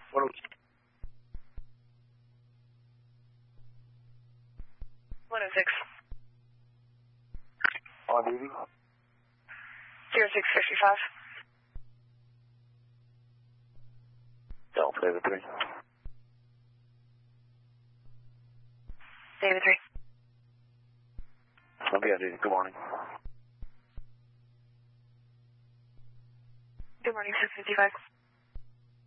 106. On duty. 0655. Delta David 3. David 3. I'll be on duty. Good morning. Good morning, 655.